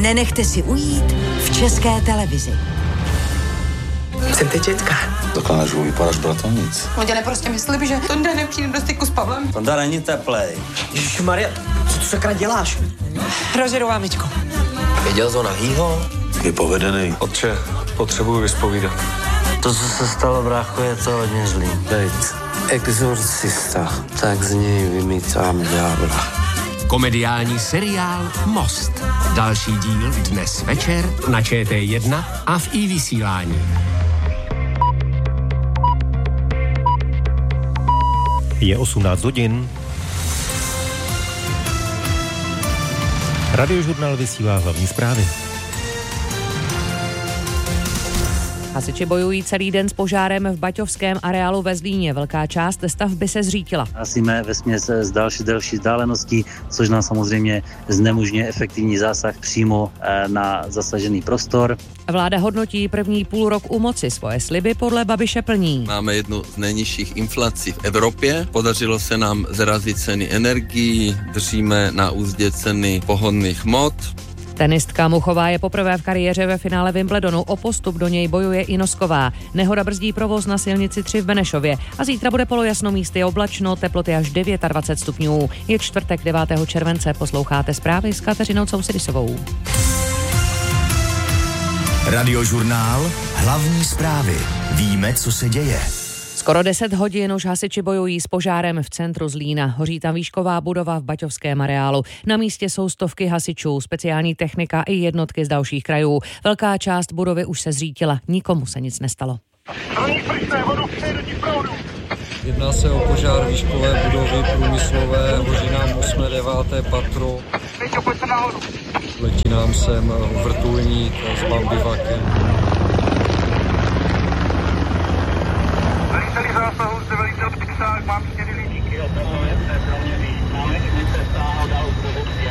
nenechte si ujít v České televizi. Jsem teď dětka. Takhle nežiju, vypadáš bratovnic. Loděne prostě myslí, že Tonda nepřijde do styku s Pavlem. Tonda není teplej. Ježišmarja, co tu sakra děláš? Rozjedu vámičku. Věděl jsi o nahýho? Vypovedený. Otče, potřebuji vyspovídat. To, co se stalo, brácho, je to hodně zlý. Bejt exorcista, tak z něj vymítám ďábla. Komediální seriál Most. Další díl dnes večer na ČT1 a v iVysílání. Je 18 hodin. Radiožurnál vysílá hlavní zprávy. Hasiči bojují celý den s požárem v baťovském areálu ve Zlíně. Velká část stavby se zřítila. Hasíme vesměs z delší vzdáleností, což nám samozřejmě znemožňuje efektivní zásah přímo na zasažený prostor. Vláda hodnotí první půlrok u moci. Svoje sliby podle Babiše plní. Máme jednu z nejnižších inflací v Evropě. Podařilo se nám zrazit ceny energií, držíme na úzdě ceny pohonných hmot. Tenistka Muchová je poprvé v kariéře ve finále Wimbledonu. O postup do něj bojuje i Nosková. Nehoda brzdí provoz na silnici 3 v Benešově. A zítra bude polojasno, místy oblačno, teploty až 29 stupňů. Je čtvrtek 9. července. Posloucháte zprávy s Kateřinou Cousidisovou. Radiožurnál Hlavní zprávy. Víme, co se děje. Skoro 10 hodin už hasiči bojují s požárem v centru Zlína. Hoří tam výšková budova v baťovském areálu. Na místě jsou stovky hasičů, speciální technika i jednotky z dalších krajů. Velká část budovy už se zřítila, nikomu se nic nestalo. Jedná se o požár výškové budovy průmyslové, hoří nám 8. 9. patro. Letí nám sem vrtulník s bambivakem. Veliteli zásahu zde velitel Pixák, mám směry lidíky. Máme i přestáhnout dál provozdě.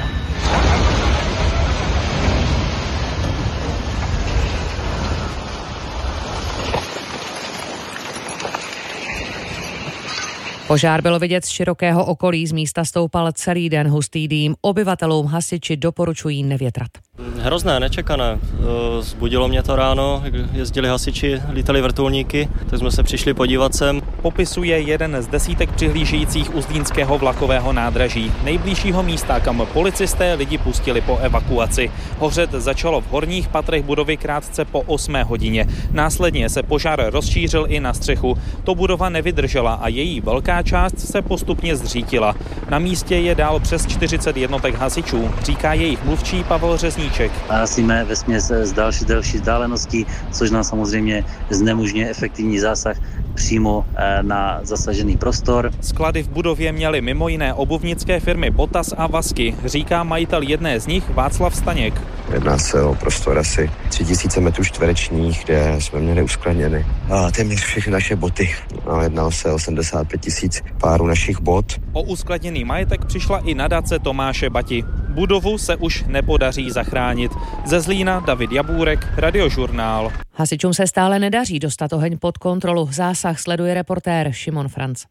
Požár bylo vidět z širokého okolí, z místa stoupal celý den hustý dým. Obyvatelům hasiči doporučují nevětrat. Hrozné, nečekané. Zbudilo mě to ráno, jezdili hasiči, lítali vrtulníky, tak jsme se přišli podívat sem. Popisuje jeden z desítek přihlížejících u zlínského vlakového nádraží. Nejbližšího místa, kam policisté lidi pustili po evakuaci. Hořet začalo v horních patrech budovy krátce po 8 hodině. Následně se požár rozšířil i na střechu. To budova nevydržela a její velká část se postupně zřítila. Na místě je dál přes 40 jednotek hasičů, říká jejich mluvčí Pavel Řezníček. Hasíme vesměs z delší vzdáleností, což nám samozřejmě znemožňuje efektivní zásah přímo na zasažený prostor. Sklady v budově měly mimo jiné obuvnické firmy Botas a Vasky, říká majitel jedné z nich Václav Staněk. Jedná se o prostor asi 3000 metrů čtverečních, kde jsme měli uskladněny téměř všechny naše boty. Jednalo se o 75 000 párů našich bot. O uskladněný majetek přišla i nadace Tomáše Bati. Budovu se už nepodaří zachránit. Ze Zlína David Jabůrek, Radiožurnál. Hasičům se stále nedaří dostat oheň pod kontrolu. Zásah sleduje reportér Šimon Franc.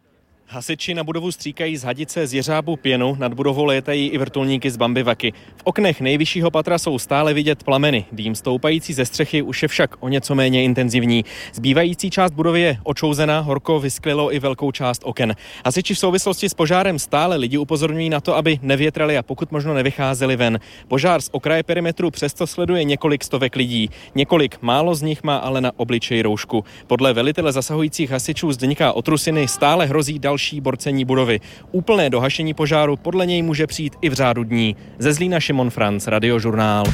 Hasiči na budovu stříkají z hadice z jeřábu pěnu, nad budovou létají i vrtulníky z bambivaky. V oknech nejvyššího patra jsou stále vidět plameny. Dým stoupající ze střechy už je však o něco méně intenzivní. Zbývající část budovy je očouzená, horko vysklilo i velkou část oken. Hasiči v souvislosti s požárem stále lidi upozorňují na to, aby nevětrali a pokud možno nevycházeli ven. Požár z okraje perimetru přesto sleduje několik stovek lidí. Několik málo z nich má ale na obličeji roušku. Podle velitele zasahujících hasičů Zdeňka Otrusiny stále hrozí další borcení budovy. Úplné dohašení požáru podle něj může přijít i v řádu dní. Ze Zlína Šimon Franc, Radiožurnál.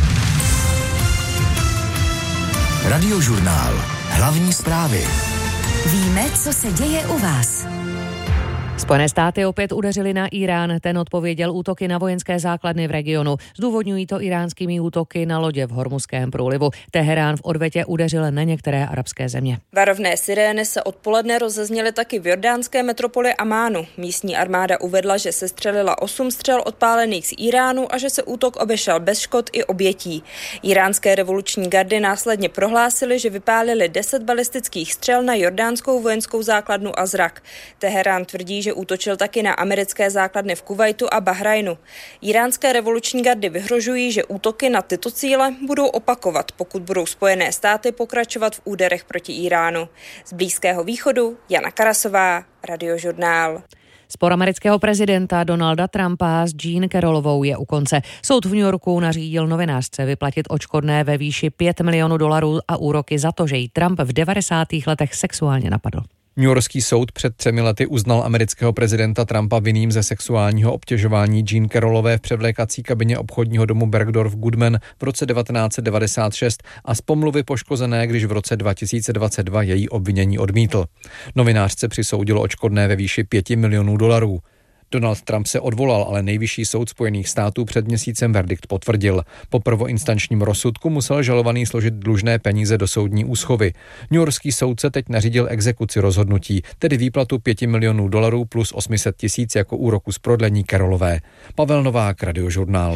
Radiožurnál. Hlavní zprávy. Víme, co se děje u vás. Spojené státy opět udeřily na Irán. Ten odpověděl útoky na vojenské základny v regionu. Zdůvodňují to iránskými útoky na lodě v Hormuzském průlivu. Teherán v odvetě udeřil na některé arabské země. Varovné sirény se odpoledne rozezněly taky v jordánské metropoli Amánu. Místní armáda uvedla, že se střelila 8 střel odpálených z Iránu a že se útok obešel bez škod i obětí. Iránské revoluční gardy následně prohlásily, že vypálili 10 balistických střel na jordánskou vojenskou základnu Azrak. Teherán tvrdí, že že útočil taky na americké základny v Kuvajtu a Bahrajnu. Iránské revoluční gardy vyhrožují, že útoky na tyto cíle budou opakovat, pokud budou Spojené státy pokračovat v úderech proti Iránu. Z Blízkého východu Jana Karasová, Radiožurnál. Spor amerického prezidenta Donalda Trumpa s Jean Carrollovou je u konce. Soud v New Yorku nařídil novinářce vyplatit odškodné ve výši $5 milionů a úroky za to, že jí Trump v 90. letech sexuálně napadl. Newyorský soud před 3 lety uznal amerického prezidenta Trumpa vinným ze sexuálního obtěžování Jean Carrollové v převlékací kabině obchodního domu Bergdorf Goodman v roce 1996 a z pomluvy poškozené, když v roce 2022 její obvinění odmítl. Novinářce přisoudilo odškodné ve výši $5 milionů. Donald Trump se odvolal, ale nejvyšší soud Spojených států před měsícem verdikt potvrdil. Po prvoinstančním rozsudku musel žalovaný složit dlužné peníze do soudní úschovy. Newyorský soudce teď nařídil exekuci rozhodnutí, tedy výplatu $5 milionů plus 800 000 jako úroku z prodlení Carrollové. Pavel Novák, Radiožurnál.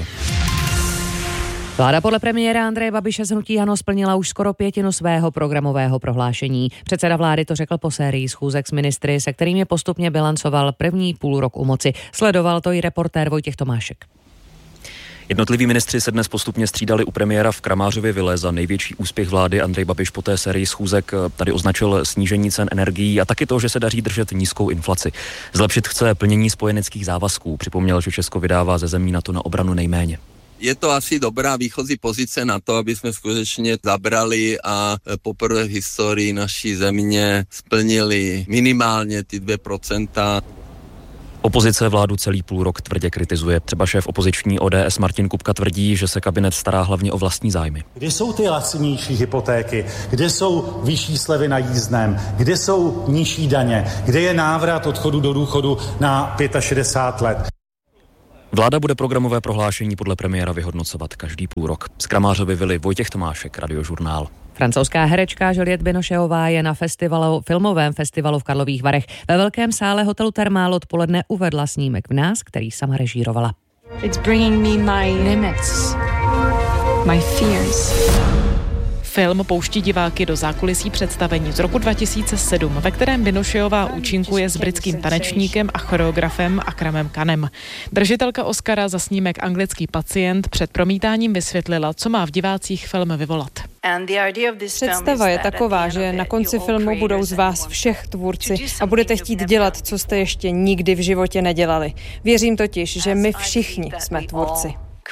Vláda podle premiéra Andreje Babiše z hnutí ANO splnila už skoro 1/5 svého programového prohlášení. Předseda vlády to řekl po sérii schůzek s ministry, se kterými postupně bilancoval první půlrok u moci. Sledoval to i reportér Vojtěch Tomášek. Jednotliví ministři se dnes postupně střídali u premiéra v Kramářově vile. Za největší úspěch vlády Andrej Babiš po té sérii schůzek tady označil snížení cen energií a taky to, že se daří držet nízkou inflaci. Zlepšit chce plnění spojeneckých závazků. Připomněl, že Česko vydává ze zemí NATO na obranu nejméně. Je to asi dobrá výchozí pozice na to, aby jsme skutečně zabrali a poprvé v historii naší země splnili minimálně ty 2%. Opozice vládu celý půlrok tvrdě kritizuje. Třeba šéf opoziční ODS Martin Kupka tvrdí, že se kabinet stará hlavně o vlastní zájmy. Kde jsou ty lacinější hypotéky? Kde jsou vyšší slevy na jízdném? Kde jsou nižší daně? Kde je návrat odchodu do důchodu na 65 let? Vláda bude programové prohlášení podle premiéra vyhodnocovat každý půlrok. Z Kramářovy vily Vojtěch Tomášek, Radiožurnál. Francouzská herečka Juliette Binocheová je na filmovém festivalu v Karlových Varech. Ve velkém sále hotelu Thermal odpoledne uvedla snímek v nás, který sama režírovala. It's bringing me my limits, my fears. Film pouští diváky do zákulisí představení z roku 2007, ve kterém Binocheová účinkuje s britským tanečníkem a choreografem Akramem Khanem. Držitelka Oscara za snímek Anglický pacient před promítáním vysvětlila, co má v divácích film vyvolat. Představa je taková, že na konci filmu budou z vás všech tvůrci a budete chtít dělat, co jste ještě nikdy v životě nedělali. Věřím totiž, že my všichni jsme tvůrci.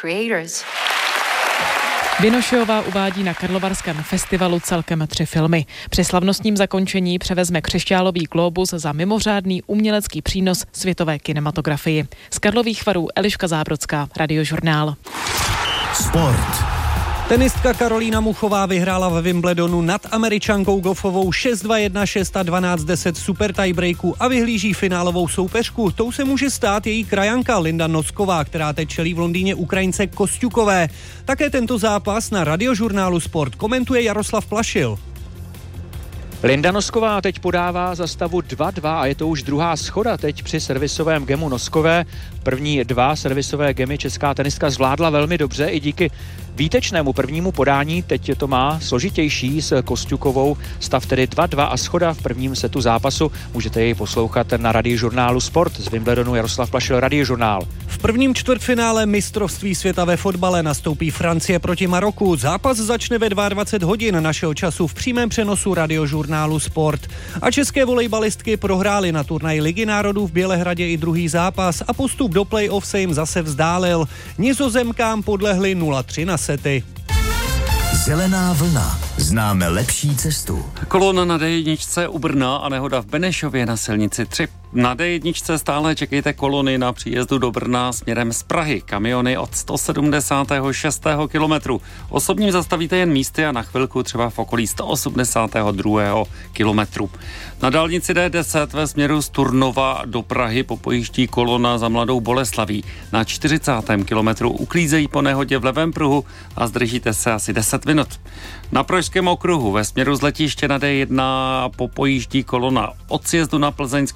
Binocheová uvádí na Karlovarském festivalu celkem 3 filmy. Při slavnostním zakončení převezme křišťálový glóbus za mimořádný umělecký přínos světové kinematografii. Z Karlových Varů Eliška Zábrodská, Radiožurnál. Sport. Tenistka Karolína Muchová vyhrála ve Wimbledonu nad Američankou Goffovou 6-2, 1-6 a 12-10 super tiebreaku a vyhlíží finálovou soupeřku. Tou se může stát její krajanka Linda Nosková, která teď čelí v Londýně Ukrajince Kosťukové. Také tento zápas na Radiožurnálu Sport komentuje Jaroslav Plašil. Linda Nosková teď podává za stavu 2-2 a je to už druhá schoda teď při servisovém gemu Noskové. První 2 servisové gemy česká tenistka zvládla velmi dobře i díky výtečnému prvnímu podání. Teď to má složitější s Kosťukovou. Stav tedy 2-2 a schoda v prvním setu zápasu. Můžete jej poslouchat na Radiožurnálu Sport. Z Wimbledonu Jaroslav Plašil, Radiožurnál. V prvním čtvrtfinále mistrovství světa ve fotbale nastoupí Francie proti Maroku. Zápas začne ve 22 hodin našeho času v přímém přenosu Radiožurnálu Sport. A české volejbalistky prohrály na turnaji Ligy národů v Bělehradě i druhý zápas a postup do play-off se jim zase vzdálil. Nizozemkám podlehly 0-3 na sety. Zelená vlna. Známe lepší cestu. Kolona na D1 u Brna a nehoda v Benešově na silnici 3. Na D1 stále čekejte kolony na příjezdu do Brna směrem z Prahy. Kamiony od 176. kilometru. Osobním zastavíte jen místy a na chvilku třeba v okolí 182. kilometru. Na dálnici D10 ve směru z Turnova do Prahy popojíždí kolona za Mladou Boleslaví. Na 40. kilometru uklízejí po nehodě v levém pruhu a zdržíte se asi 10 minut. Na Pražském okruhu ve směru z letiště na D1 popojíždí kolona od sjezdu na plzeňskou dálnici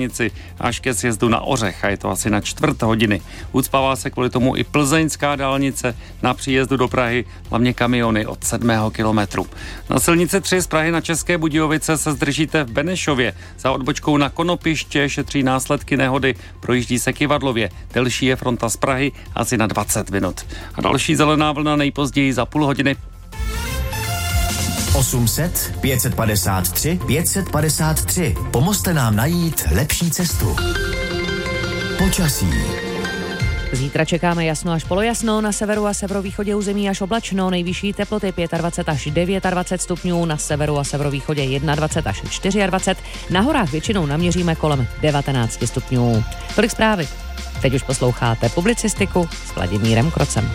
dálnici až ke sjezdu na Ořech a je to asi na čtvrt hodiny. Ucpává se kvůli tomu i plzeňská dálnice na příjezdu do Prahy, hlavně kamiony od 7. kilometru. Na silnici 3 z Prahy na České Budějovice se zdržíte v Benešově. Za odbočkou na Konopiště šetří následky nehody, projíždí se Kyvadlově. Delší je fronta z Prahy asi na 20 minut. A další zelená vlna nejpozději za půl hodiny. 800 553 553. Pomozte nám najít lepší cestu. Počasí. Zítra čekáme jasno až polojasno, na severu a severovýchodě území až oblačno, nejvyšší teploty 25 až 29 stupňů, na severu a severovýchodě 21 až 24, na horách většinou naměříme kolem 19 stupňů. Tolik zprávy. Teď už posloucháte publicistiku s Vladimírem Krocem.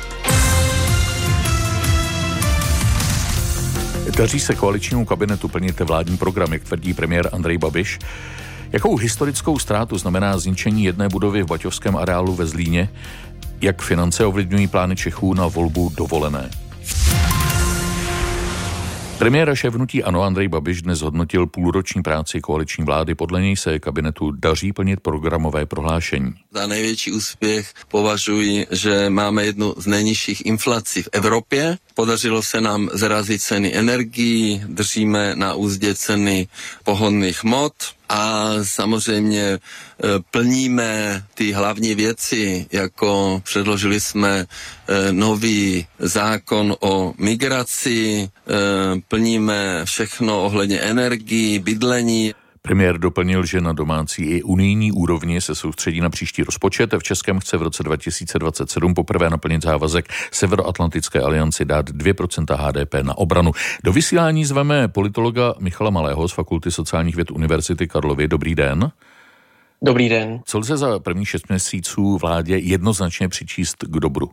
Daří se koaličnímu kabinetu plnit vládní program, jak tvrdí premiér Andrej Babiš. Jakou historickou ztrátu znamená zničení jedné budovy v baťovském areálu ve Zlíně? Jak finance ovlivňují plány Čechů na volbu dovolené? Premiér a šéf hnutí ANO Andrej Babiš dnes hodnotil půlroční práci koaliční vlády. Podle něj se kabinetu daří plnit programové prohlášení. Za největší úspěch považuji, že máme jednu z nejnižších inflací v Evropě. Podařilo se nám zrazit ceny energií, držíme na úzdě ceny pohonných hmot a samozřejmě plníme ty hlavní věci, jako předložili jsme nový zákon o migraci, plníme všechno ohledně energií, bydlení. Premiér doplnil, že na domácí i unijní úrovni se soustředí na příští rozpočet. V Českém chce v roce 2027 poprvé naplnit závazek Severoatlantické alianci dát 2% HDP na obranu. Do vysílání zveme politologa Michala Malého z Fakulty sociálních věd Univerzity Karlovy. Dobrý den. Dobrý den. Co lze za prvních 6 měsíců vládě jednoznačně přičíst k dobru?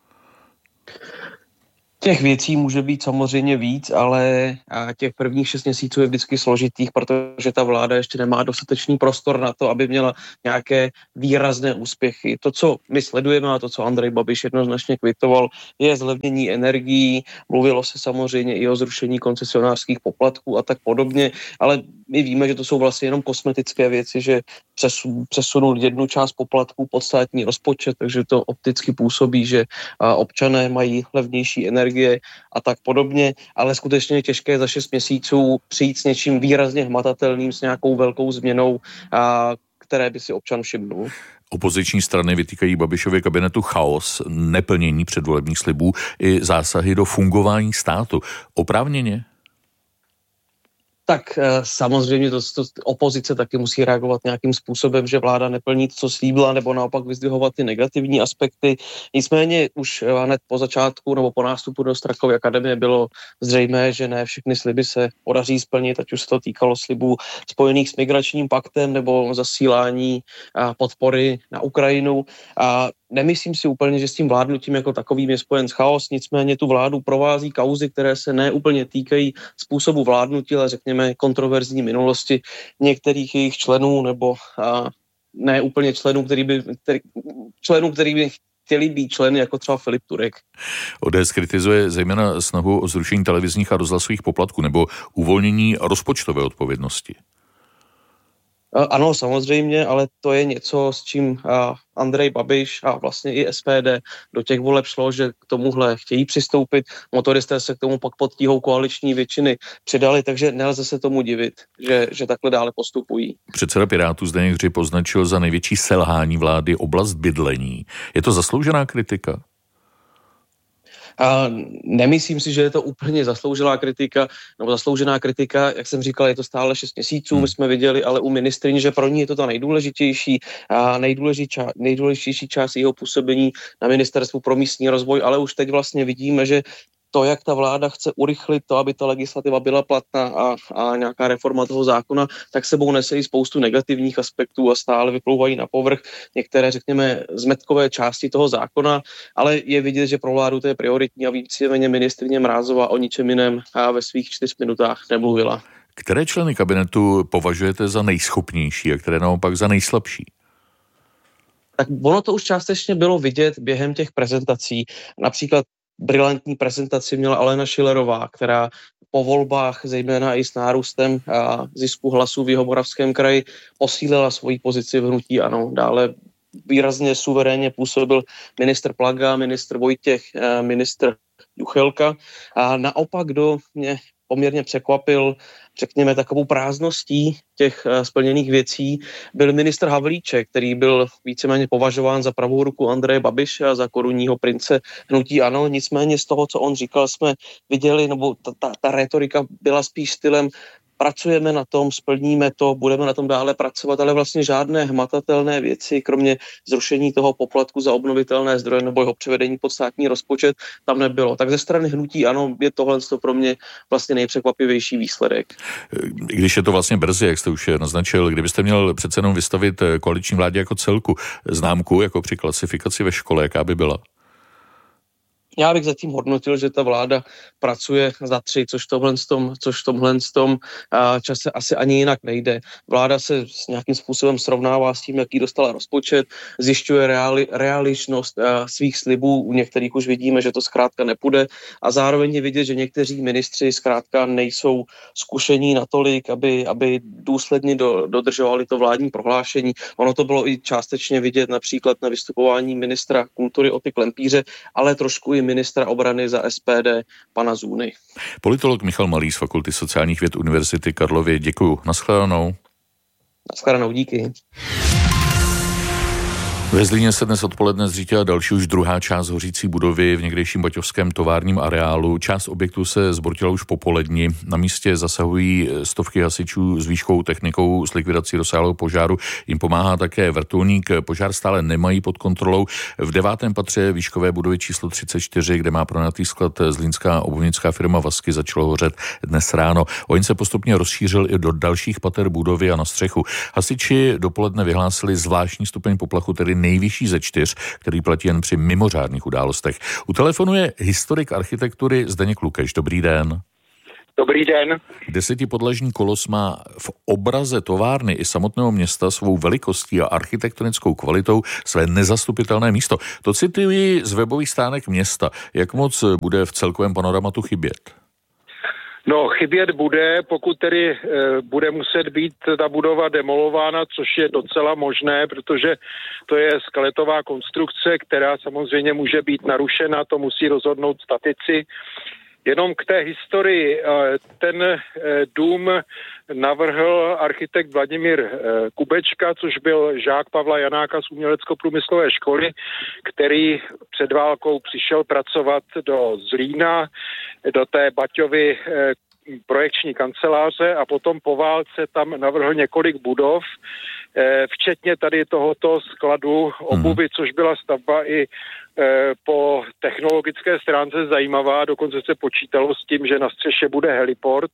Těch věcí může být samozřejmě víc, ale těch prvních 6 měsíců je vždycky složitých, protože ta vláda ještě nemá dostatečný prostor na to, aby měla nějaké výrazné úspěchy. To, co my sledujeme a to, co Andrej Babiš jednoznačně kvitoval, je zlevnění energií. Mluvilo se samozřejmě i o zrušení koncesionářských poplatků a tak podobně, ale my víme, že to jsou vlastně jenom kosmetické věci, že přesunul jednu část poplatků pod státní rozpočet, takže to opticky působí, že občané mají levnější energie a tak podobně, ale skutečně je těžké za 6 měsíců přijít s něčím výrazně hmatatelným, s nějakou velkou změnou, které by si občan všimnul. Opoziční strany vytýkají Babišově kabinetu chaos, neplnění předvolebních slibů i zásahy do fungování státu. Oprávněně? Tak samozřejmě to opozice taky musí reagovat nějakým způsobem, že vláda neplní to, co slíbila, nebo naopak vyzdvihovat ty negativní aspekty. Nicméně už hned po začátku nebo po nástupu do Strakovy akademie bylo zřejmé, že ne všechny sliby se podaří splnit, ať už se to týkalo slibů spojených s migračním paktem nebo zasílání podpory na Ukrajinu. A nemyslím si úplně, že s tím vládnutím jako takovým je spojen chaos, nicméně tu vládu provází kauzy, které se neúplně týkají způsobu vládnutí, ale řekněme kontroverzní minulosti některých jejich členů nebo ne úplně členů, který by chtěli být členy, jako třeba Filip Turek. ODS kritizuje zejména snahu o zrušení televizních a rozhlasových poplatků nebo uvolnění rozpočtové odpovědnosti. Ano, samozřejmě, ale to je něco, s čím Andrej Babiš a vlastně i SPD do těch voleb šlo, že k tomuhle chtějí přistoupit. Motoristé se k tomu pak pod tíhou koaliční většiny přidali, takže nelze se tomu divit, že takhle dále postupují. Předseda Pirátů Zdeněk Hřib označil za největší selhání vlády oblast bydlení. Je to zasloužená kritika? A nemyslím si, že je to úplně zasloužená kritika, jak jsem říkal, je to stále 6 měsíců, my jsme viděli ale u ministryně, že pro ní je to ta nejdůležitější část jeho působení na Ministerstvu pro místní rozvoj, ale už teď vlastně vidíme, že to, jak ta vláda chce urychlit to, aby ta legislativa byla platná a nějaká reforma toho zákona, tak sebou nese i spoustu negativních aspektů a stále vyplouvají na povrch některé, řekněme, zmetkové části toho zákona, ale je vidět, že pro vládu to je prioritní a víceméně ministryně Mrázová o ničem jiném ve svých 4 minutách nemluvila. Které členy kabinetu považujete za nejschopnější a které naopak za nejslabší? Tak ono to už částečně bylo vidět během těch prezentací. Například brilantní prezentaci měla Alena Schillerová, která po volbách, zejména i s nárůstem zisku hlasů v Jihomoravském kraji, posílila svoji pozici v hnutí ANO. Dále výrazně suverénně působil ministr Plaga, ministr Vojtěch, ministr Juchelka. A naopak, kdo mě poměrně překvapil, řekněme, takovou prázdností těch splněných věcí, byl ministr Havlíček, který byl víceméně považován za pravou ruku Andreje Babiše a za korunního prince hnutí ANO. Nicméně z toho, co on říkal, jsme viděli, nebo ta rétorika byla spíš stylem: pracujeme na tom, splníme to, budeme na tom dále pracovat, ale vlastně žádné hmatatelné věci, kromě zrušení toho poplatku za obnovitelné zdroje nebo jeho převedení pod státní rozpočet, tam nebylo. Tak ze strany hnutí ANO je tohle pro mě vlastně nejpřekvapivější výsledek. Když je to vlastně brzy, jak jste už naznačil, kdybyste měl přece jenom vystavit koaliční vládě jako celku známku, jako při klasifikaci ve škole, jaká by byla? Já bych zatím hodnotil, že ta vláda pracuje za 3, což v tomhle čase asi ani jinak nejde. Vláda se s nějakým způsobem srovnává s tím, jaký dostala rozpočet, zjišťuje realičnost svých slibů, u některých už vidíme, že to zkrátka nepůjde, a zároveň je vidět, že někteří ministři zkrátka nejsou zkušení natolik, aby důsledně dodržovali to vládní prohlášení. Ono to bylo i částečně vidět například na vystupování ministra kultury Oty Klempíře, ale trošku i ministra obrany za SPD pana Zůny. Politolog Michal Malý z Fakulty sociálních věd Univerzity Karlovy. Děkuju. Naschledanou. Naschledanou, díky. Ve Zlíně se dnes odpoledne zřítila další už druhá část hořící budovy v někdejším baťovském továrním areálu. Část objektu se zbortila už popoledni. Na místě zasahují stovky hasičů s výškovou technikou s likvidací rozsáhlého požáru. Jim pomáhá také vrtulník. Požár stále nemají pod kontrolou. V 9. patře výškové budovy číslo 34, kde má pronajatý sklad zlínská obuvnická firma Vasky, začalo hořet dnes ráno. Oheň se postupně rozšířil i do dalších pater budovy a na střechu. Hasiči dopoledne vyhlásili zvláštní stupeň poplachu, tedy nejvyšší ze 4, který platí jen při mimořádných událostech. U telefonu je historik architektury Zdeněk Lukeš. Dobrý den. Dobrý den. 10podlažní kolos má v obraze továrny i samotného města svou velikostí a architektonickou kvalitou své nezastupitelné místo. To cituji z webových stránek města. Jak moc bude v celkovém panoramatu chybět? No, chybět bude, pokud tedy bude muset být ta budova demolována, což je docela možné, protože to je skeletová konstrukce, která samozřejmě může být narušena, to musí rozhodnout statici. Jenom k té historii, ten dům navrhl architekt Vladimír Kubečka, což byl žák Pavla Janáka z umělecko-průmyslové školy, který před válkou přišel pracovat do Zlína, do té Baťovy projekční kanceláře, a potom po válce tam navrhl několik budov, včetně tady tohoto skladu obuvy, což byla stavba i po technologické stránce zajímavá, dokonce se počítalo s tím, že na střeše bude heliport,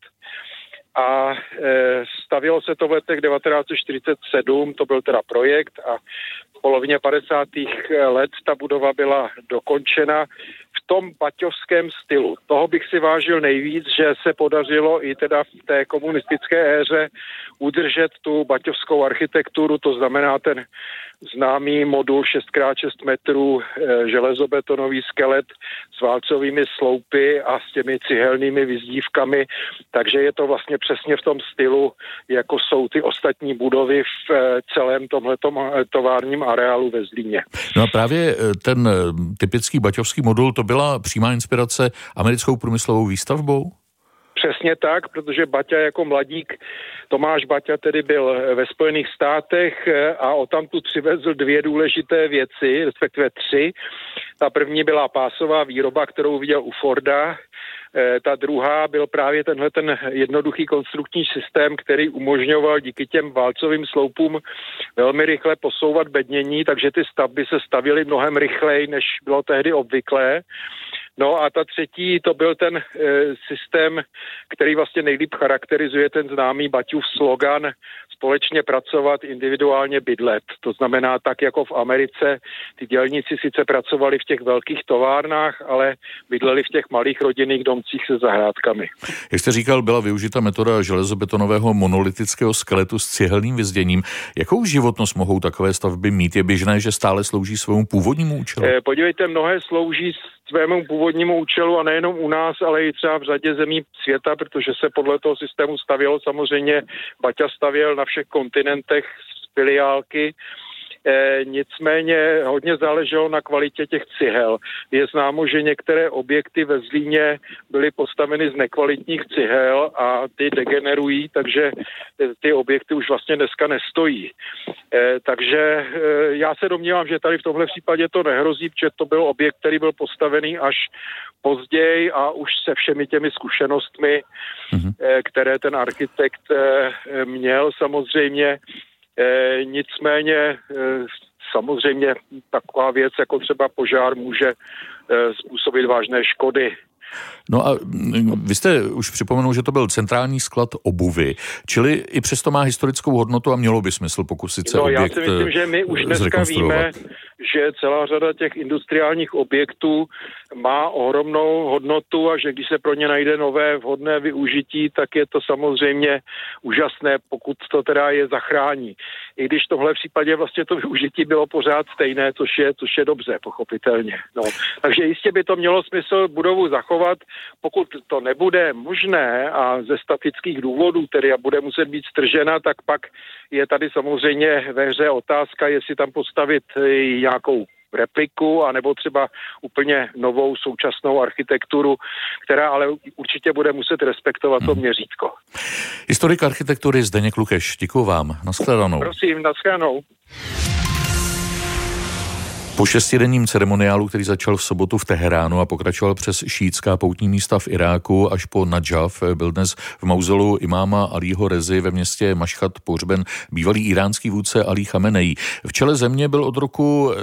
a stavělo se to v letech 1947, to byl teda projekt, a v polovině 50. let ta budova byla dokončena v tom baťovském stylu. Toho bych si vážil nejvíc, že se podařilo i teda v té komunistické éře udržet tu baťovskou architekturu, to znamená ten známý modul 6x6 metrů, železobetonový skelet s válcovými sloupy a s těmi cihelnými vyzdívkami, takže je to vlastně přesně v tom stylu, jako jsou ty ostatní budovy v celém tomhletom továrním areálu ve Zlíně. No a právě ten typický baťovský modul, to byla přímá inspirace americkou průmyslovou výstavbou? Přesně tak, protože Baťa jako mladík, Tomáš Baťa tedy byl ve Spojených státech a odtamtud přivezl 2 důležité věci, respektive 3. Ta první byla pásová výroba, kterou viděl u Forda. Ta druhá byl právě ten jednoduchý konstrukční systém, který umožňoval díky těm válcovým sloupům velmi rychle posouvat bednění, takže ty stavby se stavěly mnohem rychleji, než bylo tehdy obvyklé. No a ta třetí, to byl ten systém, který vlastně nejlíp charakterizuje ten známý Baťův slogan společně pracovat, individuálně bydlet. To znamená tak, jako v Americe ty dělníci sice pracovali v těch velkých továrnách, ale bydleli v těch malých rodinných domcích se zahrádkami. Jak jste říkal, byla využita metoda železobetonového monolitického skeletu s cihelným vyzděním. Jakou životnost mohou takové stavby mít? Je běžné, že stále slouží svému původnímu účelu? Podívejte, mnohé slouží svému původnímu účelu a nejenom u nás, ale i třeba v řadě zemí světa, protože se podle toho systému stavělo samozřejmě, Baťa stavěl na všech kontinentech z filiálky. Nicméně hodně záleželo na kvalitě těch cihel. Je známo, že některé objekty ve Zlíně byly postaveny z nekvalitních cihel a ty degenerují, takže ty objekty už vlastně dneska nestojí. Takže já se domnívám, že tady v tomhle případě to nehrozí, protože to byl objekt, který byl postavený až později a už se všemi těmi zkušenostmi, které ten architekt měl samozřejmě. Nicméně samozřejmě taková věc jako třeba požár může způsobit vážné škody. No a vy jste už připomenul, že to byl centrální sklad obuvy, čili i přesto má historickou hodnotu a mělo by smysl pokusit se objekt zrekonstruovat. Já si myslím, že my už dneska víme, že celá řada těch industriálních objektů má ohromnou hodnotu a že když se pro ně najde nové vhodné využití, tak je to samozřejmě úžasné, pokud to teda je zachrání. I když v tomhle případě vlastně to využití bylo pořád stejné, což je dobře, pochopitelně. No. Takže jistě by to mělo smysl budovu zachovat. Pokud to nebude možné a ze statických důvodů, tedy a bude muset být stržena, tak pak je tady samozřejmě ve hře otázka, jestli tam postavit nějakou repliku, anebo třeba úplně novou současnou architekturu, která ale určitě bude muset respektovat to měřítko. Historik architektury Zdeněk Lukeš, děkuju vám. Naschledanou. Prosím, naschledanou. Po 6denním ceremoniálu, který začal v sobotu v Teheránu a pokračoval přes šíitská poutní místa v Iráku až po Nadžaf, byl dnes v mauzoleu imáma Alího Rezy ve městě Mašhad pohřben bývalý iránský vůdce Alí Chamenei. V čele země byl od roku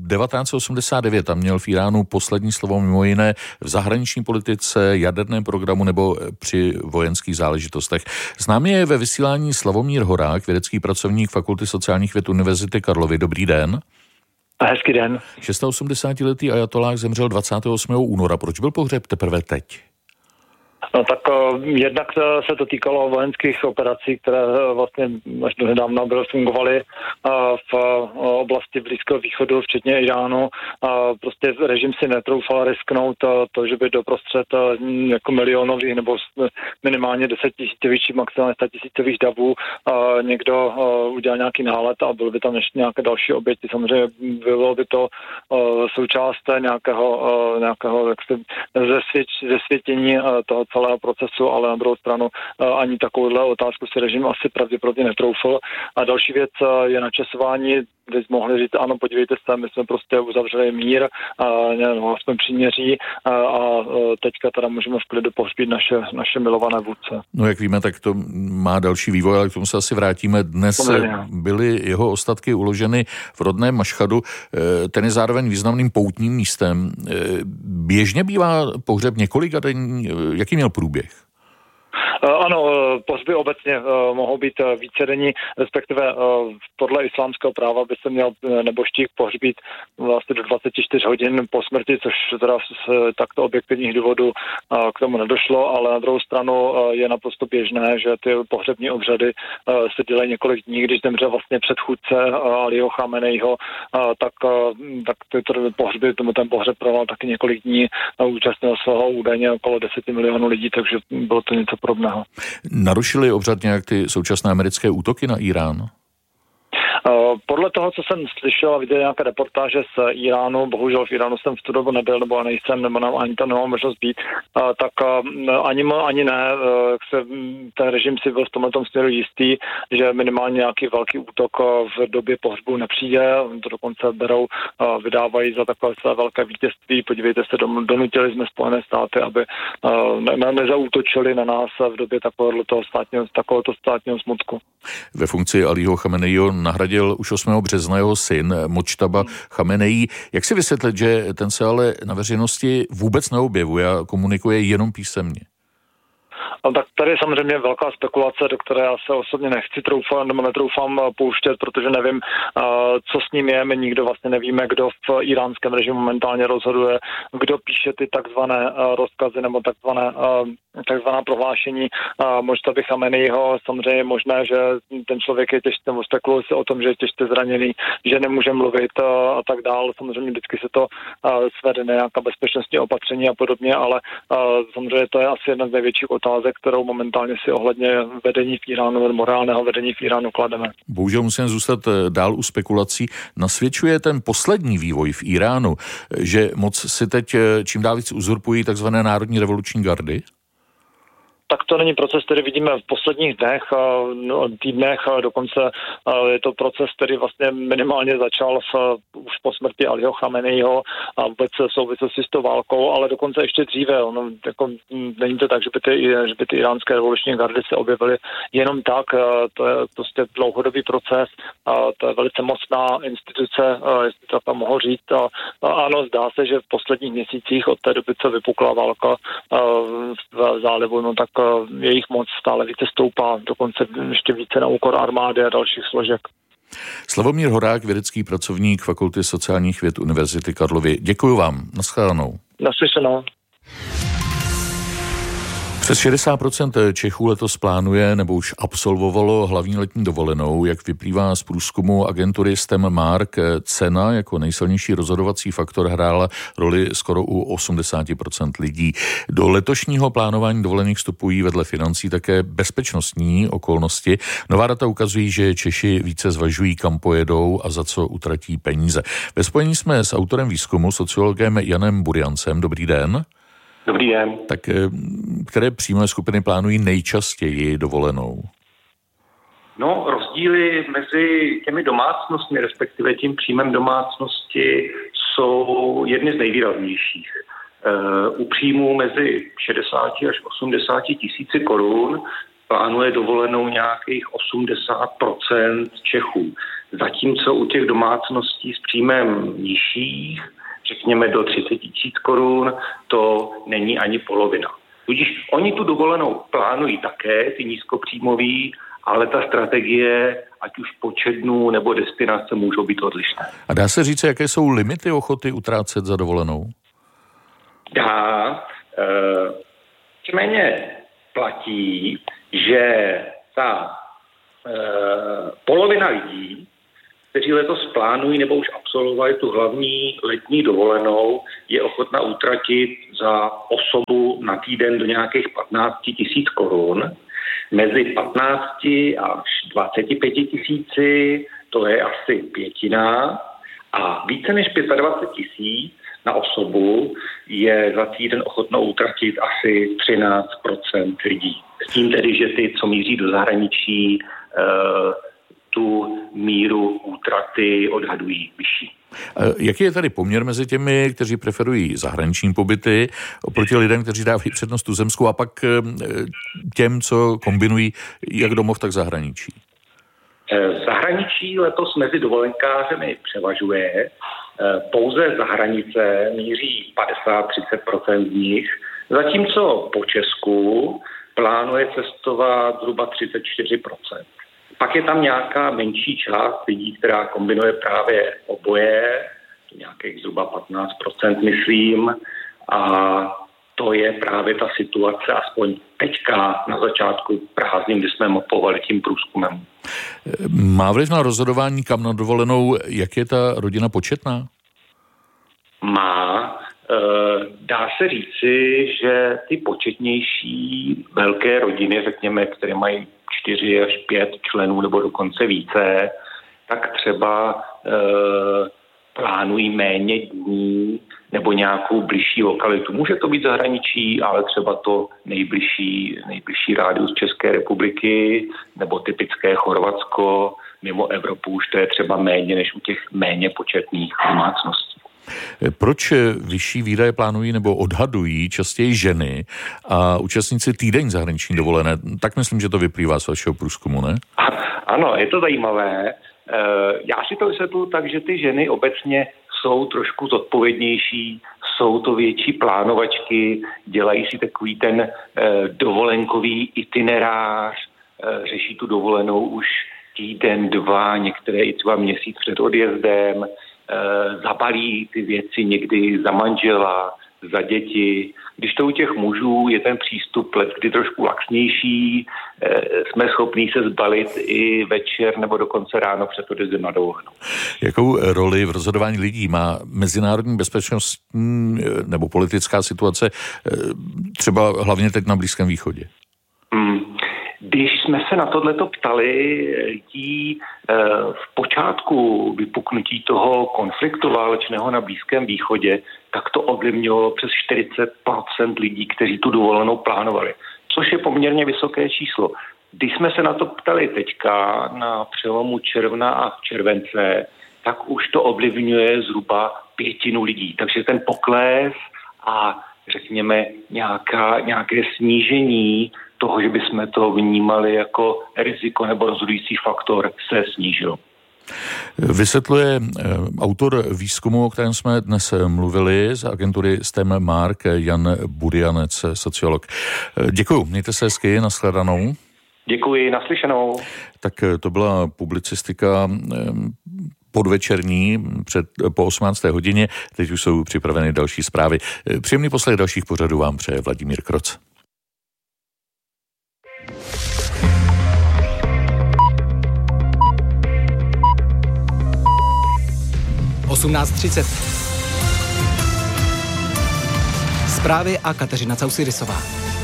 1989 a měl v Iránu poslední slovo mimo jiné v zahraniční politice, jaderném programu nebo při vojenských záležitostech. S námi je ve vysílání Slavomír Horák, vědecký pracovník Fakulty sociálních věd Univerzity Karlovy. Dobrý den. Hezký den. 86letý ajatolláh zemřel 28. února. Proč byl pohřeb teprve teď? No tak jednak se to týkalo vojenských operací, které vlastně až do nedávna fungovaly v oblasti Blízkého východu, včetně Iránu. Prostě režim si netroufal risknout to, že by doprostřed jako milionových nebo minimálně 10 000 maximálně 100 000 davů někdo udělal nějaký nálet a byl by tam ještě nějaké další oběti. Samozřejmě bylo by to součást nějakého zesvětění toho celého procesu, ale na druhou stranu ani takovouhle otázku si režim asi pravděpodobně netroufl. A další věc je načasování, kdy mohli říct, ano, podívejte se, my jsme prostě uzavřeli mír, aspoň příměří a teďka teda můžeme v klidu pohřbít naše milované vůdce. No jak víme, tak to má další vývoj, ale k tomu se asi vrátíme. Dnes byly jeho ostatky uloženy v rodném Mašhadu. Ten je zároveň významným poutním místem. Běžně bývá pohřeb několika denní. Jaký měl průběh? Ano, pohřby obecně mohou být vícedenní, respektive podle islámského práva by se měl nebožtík pohřbít vlastně do 24 hodin po smrti, což teda z takto objektivních důvodů k tomu nedošlo, ale na druhou stranu je naprosto běžné, že ty pohřební obřady se dělají několik dní, když zemře vlastně předchůdce Alího Chameneiho, tak pohřby, ten pohřeb trval taky několik dní, účastnilo svého údajně okolo 10 milionů lidí, takže bylo to něco podobného. Narušily obřad nějak ty současné americké útoky na Irán? Podle toho, co jsem slyšel a viděl nějaké reportáže z Iránu, bohužel v Iránu jsem v tu dobu nebyl, nebo nejsem, nebo ani tam nemám možnost být, tak ani ne, ten režim si byl v tomto směru jistý, že minimálně nějaký velký útok v době pohřbu nepřijde, to dokonce vydávají za takové své velké vítězství. Podívejte se, donutili jsme Spojené státy, aby nezaútočili na nás v době takovéhoto státního smutku. Ve funkci Alího Chameneiho nahradil už 8. března jeho syn Močtaba Chamenei. Jak si vysvětlit, že ten se ale na veřejnosti vůbec neobjevuje a komunikuje jenom písemně? No, tak tady je samozřejmě velká spekulace, do které já se osobně nechci netroufám pouštět, protože nevím, co s ním je. My nikdo vlastně nevíme, kdo v iránském režimu momentálně rozhoduje, kdo píše ty takzvané rozkazy nebo takzvaná prohlášení Mojtaby Chameneiho. Samozřejmě je možné, že ten člověk je těžce, spekuluje se o tom, že je těžce zraněný, že nemůže mluvit a tak dál. Samozřejmě vždycky se to svede nějaká bezpečnostní opatření a podobně, ale samozřejmě to je asi jedna z největších otázek, kterou momentálně si ohledně vedení v Iránu, morálného vedení v Iránu klademe. Bohužel musím zůstat dál u spekulací. Nasvědčuje ten poslední vývoj v Iránu, že moc si teď čím dál víc uzurpují takzvané národní revoluční gardy? Tak to není proces, který vidíme v posledních dnech, týdnech, dokonce je to proces, který vlastně minimálně začal už po smrti Aliho Chameneiho a vůbec v souvislosti s tou válkou, ale dokonce ještě dříve. Není to tak, že by ty iránské revoluční gardy se objevily jenom tak, to je prostě dlouhodobý proces, to je velice mocná instituce, jestli to tam mohu říct. Ano, zdá se, že v posledních měsících od té doby, co vypukla válka v zálivu, no tak jejich moc stále více stoupá, dokonce ještě více na úkor armády a dalších složek. Slavomír Horák, vědecký pracovník Fakulty sociálních věd Univerzity Karlovy. Děkuji vám. Naschledanou. Naslyšenou. Přes 60% Čechů letos plánuje nebo už absolvovalo hlavní letní dovolenou, jak vyplývá z průzkumu agentury STEM-Mark. Cena jako nejsilnější rozhodovací faktor hrála roli skoro u 80% lidí. Do letošního plánování dovolených vstupují vedle financí také bezpečnostní okolnosti. Nová data ukazují, že Češi více zvažují, kam pojedou a za co utratí peníze. Ve spojení jsme s autorem výzkumu, sociologem Janem Buriancem. Dobrý den. Dobrý den. Tak které příjmové skupiny plánují nejčastěji dovolenou? No, rozdíly mezi těmi domácnostmi, respektive tím příjmem domácnosti, jsou jedny z nejvýraznějších. U příjmů mezi 60 až 80 tisíci korun plánuje dovolenou nějakých 80% Čechů. Zatímco u těch domácností s příjmem nižších, řekněme do 30 tisíc korun, to není ani polovina. Tudíž oni tu dovolenou plánují také, ty nízkopříjmoví, ale ta strategie, ať už počet dnů nebo destinace, můžou být odlišné. A dá se říct, jaké jsou limity ochoty utrácet za dovolenou? Dá. Nicméně platí, že ta polovina lidí, kteří letos plánují nebo už absolvovali tu hlavní letní dovolenou, je ochotna utratit za osobu na týden do nějakých 15 tisíc korun. Mezi 15 až 25 tisíci to je asi pětina a více než 25 tisíc na osobu je za týden ochotno utratit asi 13% lidí. S tím tedy, že ty, co míří do zahraničí, tu míru útraty odhadují vyšší. Jaký je tady poměr mezi těmi, kteří preferují zahraniční pobyty, oproti lidem, kteří dávají přednost tuzemskou, a pak těm, co kombinují jak domov, tak zahraničí? Zahraničí letos mezi dovolenkářemi převažuje. Pouze za hranice míří 50-30% z nich, zatímco po Česku plánuje cestovat zhruba 34%. Pak je tam nějaká menší část lidí, která kombinuje právě oboje, nějakých zhruba 15%, myslím, a to je právě ta situace, aspoň teďka na začátku prázdnin, kdy jsme mapovali tím průzkumem. Má vliv na rozhodování, kam na dovolenou, jak je ta rodina početná? Má. Dá se říci, že ty početnější velké rodiny, řekněme, které mají 4 až 5 členů nebo dokonce více, tak třeba plánují méně dní nebo nějakou bližší lokalitu. Může to být zahraničí, ale třeba to nejbližší rádius České republiky nebo typické Chorvatsko mimo Evropu, už to je třeba méně než u těch méně početných domácností. Proč vyšší výdaje plánují nebo odhadují častěji ženy a účastníci týden zahraniční dovolené? Tak myslím, že to vyplývá z vašeho průzkumu, ne? Ano, je to zajímavé. Já si to vysvětluji tak, že ty ženy obecně jsou trošku zodpovědnější, jsou to větší plánovačky, dělají si takový ten dovolenkový itinerář, řeší tu dovolenou už týden, 2, některé i třeba měsíc před odjezdem, zabalí ty věci někdy za manžela, za děti. Když to u těch mužů je ten přístup letkdy trošku laxnější, jsme schopní se zbalit i večer nebo dokonce ráno před odjezdem na dovolenou. Jakou roli v rozhodování lidí má mezinárodní bezpečnost nebo politická situace třeba hlavně teď na Blízkém východě? Když jsme se na tohleto ptali lidí v počátku vypuknutí toho konfliktu válečného na Blízkém východě, tak to ovlivnilo přes 40% lidí, kteří tu dovolenou plánovali, což je poměrně vysoké číslo. Když jsme se na to ptali teďka na přelomu června a července, tak už to ovlivňuje zhruba 1/5 lidí. Takže ten pokles a řekněme nějaké snížení toho, že bychom to vnímali jako riziko nebo rozhodující faktor, se snížilo. Vysvětluje autor výzkumu, o kterém jsme dnes mluvili z agentury STEM Mark, Jan Burianec, sociolog. Děkuju, mějte se hezky, nashledanou. Děkuji, naslyšenou. Tak to byla publicistika podvečerní po 18. hodině. Teď už jsou připraveny další zprávy. Příjemný poslech dalších pořadů vám přeje Vladimír Kroc. Zprávy a Kateřina Causirisová.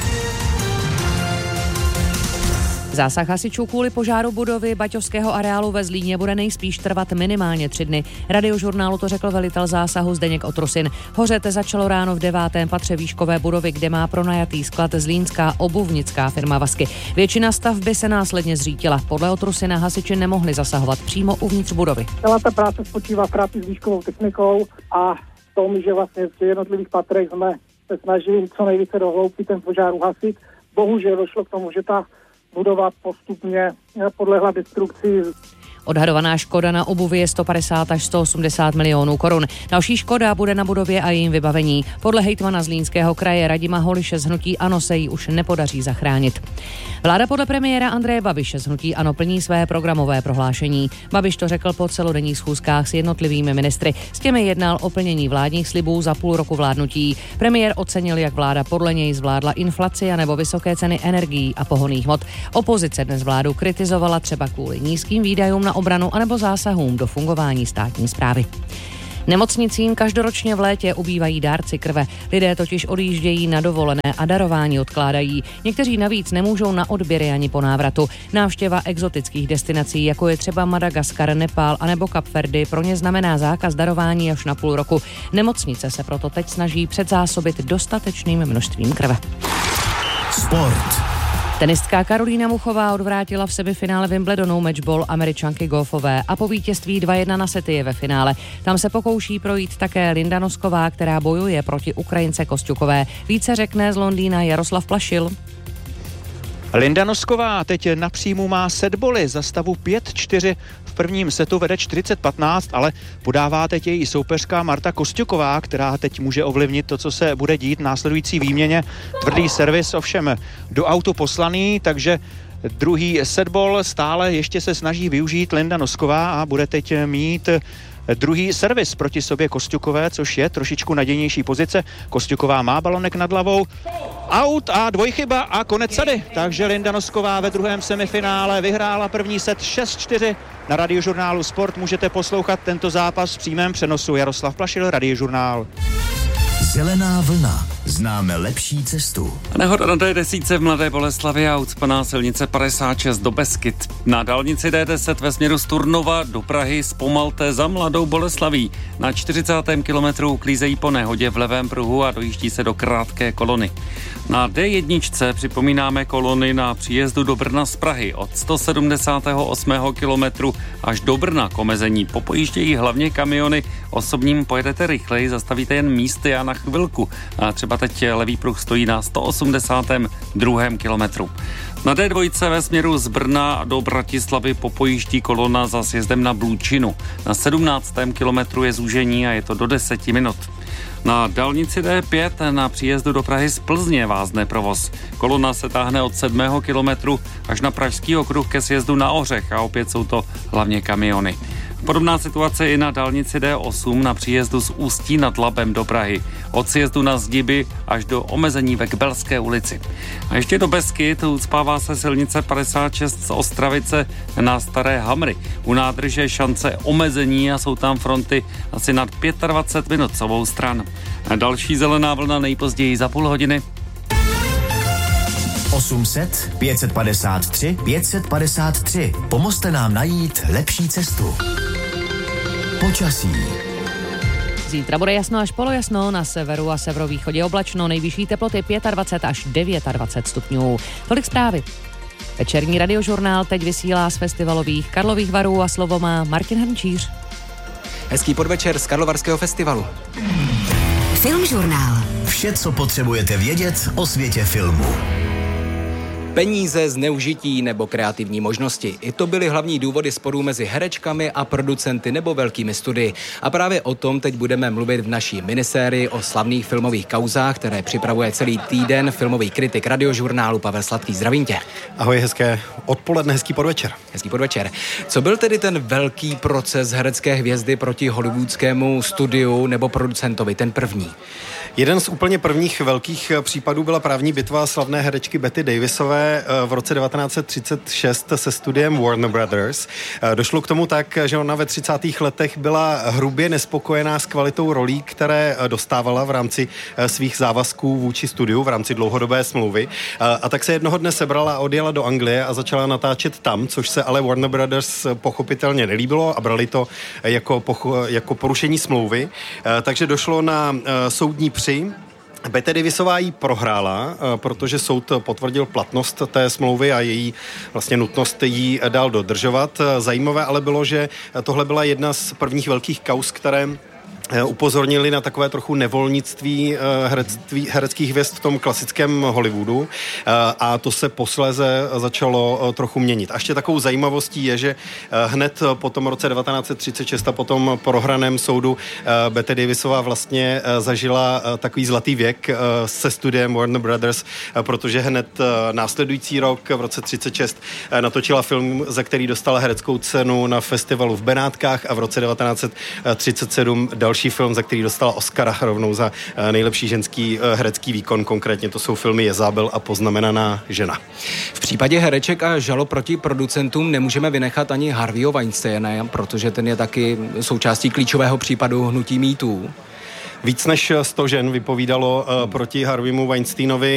Zásah hasičů kvůli požáru budovy baťovského areálu ve Zlíně bude nejspíš trvat minimálně 3 dny. Radiožurnálu to řekl velitel zásahu Zdeněk Otrosin. Hořet začalo ráno v 9. patře výškové budovy, kde má pronajatý sklad zlínská obuvnická firma Vasky. Většina stavby se následně zřítila. Podle Otrosina hasiči nemohli zasahovat přímo uvnitř budovy. Celá ta práce spočívá v práci s výškovou technikou a v tom, že vlastně v jednotlivých patrech jsme se snažili co nejvíce do hloubky ten požár uhasit. Bohužel došlo k tomu, že ta budova postupně podlehla destrukci. Odhadovaná škoda na obuvi je 150 až 180 milionů korun. Další škoda bude na budově a jejím vybavení. Podle hejtmana Zlínského kraje Radima Holiše z hnutí ANO se jí už nepodaří zachránit. Vláda podle premiéra Andreje Babiše z hnutí ANO plní své programové prohlášení. Babiš to řekl po celodenních schůzkách s jednotlivými ministry. S těmi jednal o plnění vládních slibů za půl roku vládnutí. Premiér ocenil, jak vláda podle něj zvládla inflaci a nebo vysoké ceny energií a pohonných hmot. Opozice dnes vládu kritizovala třeba kvůli nízkým výdajům na obranu anebo zásahům do fungování státní správy. Nemocnicím každoročně v létě ubývají dárci krve. Lidé totiž odjíždějí na dovolené a darování odkládají. Někteří navíc nemůžou na odběry ani po návratu. Návštěva exotických destinací, jako je třeba Madagaskar, Nepál anebo Kapverdy, pro ně znamená zákaz darování až na půl roku. Nemocnice se proto teď snaží předzásobit dostatečným množstvím krve. Sport. Tenistka Karolína Muchová odvrátila v semifinále Wimbledonu matchball Američanky Goffové a po vítězství 2-1 na sety je ve finále. Tam se pokouší projít také Linda Nosková, která bojuje proti Ukrajince Kosťukové. Více řekne z Londýna Jaroslav Plašil. Linda Nosková teď na příjmu má setboly za stavu 5-4. V prvním setu vede 40-15, ale podává teď její soupeřka Marta Kosťuková, která teď může ovlivnit to, co se bude dít v následující výměně. Tvrdý servis ovšem do autu poslaný, takže druhý setball stále ještě se snaží využít Linda Nosková a bude teď mít druhý servis proti sobě Kosťukové, což je trošičku nadějnější pozice. Kosťuková má balonek nad hlavou. Out a dvojchyba a konec sady. Takže Linda Nosková ve druhém semifinále vyhrála první set 6-4. Na Radiožurnálu Sport můžete poslouchat tento zápas v přímém přenosu. Jaroslav Plašil, Radiožurnál. Zelená vlna. Známe lepší cestu. Nehoda na D10 v Mladé Boleslavi a ucpaná silnice 56 do Beskyt. Na dálnici D10 ve směru z Turnova do Prahy zpomalte za Mladou Boleslaví. Na 40. kilometru uklízejí po nehodě v levém pruhu a dojíždí se do krátké kolony. Na D1 připomínáme kolony na příjezdu do Brna z Prahy. Od 178. kilometru až do Brna k omezení popojíždějí hlavně kamiony. Osobním pojedete rychleji, zastavíte jen místy a na chvilku. A třeba teď levý pruh stojí na 182. kilometru. Na D2 ve směru z Brna do Bratislavy popojíždí kolona za sjezdem na Blučinu. Na 17. kilometru je zúžení a je to do 10 minut. Na dálnici D5 na příjezdu do Prahy z Plzně vázne provoz. Kolona se táhne od 7. kilometru až na Pražský okruh ke sjezdu na Ořech a opět jsou to hlavně kamiony. Podobná situace i na dálnici D8 na příjezdu z Ústí nad Labem do Prahy. Od sjezdu na Zdiby až do omezení ve Kbelské ulici. A ještě do Beskyd ucpává se silnice 56 z Ostravice na Staré Hamry. U nádrže šance omezení a jsou tam fronty asi nad 25 minut z obou stran. A další zelená vlna nejpozději za půl hodiny. 800 553 553. Pomozte nám najít lepší cestu. Počasí. Zítra bude jasno až polojasno, na severu a severovýchodě oblačno, nejvyšší teploty 25 až 29 stupňů. Tolik zprávy. Večerní radiožurnál teď vysílá z festivalových Karlových Varů a slovo má Martin Hrnčíř. Hezký podvečer z Karlovarského festivalu. Filmžurnál. Vše, co potřebujete vědět o světě filmu. Peníze, zneužití nebo kreativní možnosti. I to byly hlavní důvody sporů mezi herečkami a producenty nebo velkými studii. A právě o tom teď budeme mluvit v naší minisérii o slavných filmových kauzách, které připravuje celý týden filmový kritik radiožurnálu Pavel Sladký. Zdravím tě. Ahoj, hezké odpoledne, hezký podvečer. Hezký podvečer. Co byl tedy ten velký proces herecké hvězdy proti hollywoodskému studiu nebo producentovi, ten první? Jeden z úplně prvních velkých případů byla právní bitva slavné herečky Betty Davisové v roce 1936 se studiem Warner Brothers. Došlo k tomu tak, že ona ve 30. letech byla hrubě nespokojená s kvalitou rolí, které dostávala v rámci svých závazků vůči studiu, v rámci dlouhodobé smlouvy. A tak se jednoho dne sebrala a odjela do Anglie a začala natáčet tam, což se ale Warner Brothers pochopitelně nelíbilo a brali to jako porušení smlouvy. Takže došlo na soudní při. Betty Davisová jí prohrála, protože soud potvrdil platnost té smlouvy a její vlastně nutnost jí dál dodržovat. Zajímavé ale bylo, že tohle byla jedna z prvních velkých kauz, které upozornili na takové trochu nevolnictví hereckých hvězd v tom klasickém Hollywoodu a to se posléze začalo trochu měnit. A ještě takovou zajímavostí je, že hned po tom roce 1936 a po tom prohraném soudu Betty Davisová vlastně zažila takový zlatý věk se studiem Warner Brothers, protože hned následující rok v roce 1936 natočila film, za který dostala hereckou cenu na festivalu v Benátkách a v roce 1937 další film, za který dostala Oscara rovnou za nejlepší ženský herecký výkon. Konkrétně to jsou filmy Jezabel a Poznamenaná žena. V případě hereček a žalob proti producentům nemůžeme vynechat ani Harveyho Weinsteina, protože ten je taky součástí klíčového případu hnutí mýtů. Víc než 100 žen vypovídalo proti Harveymu Weinsteinovi.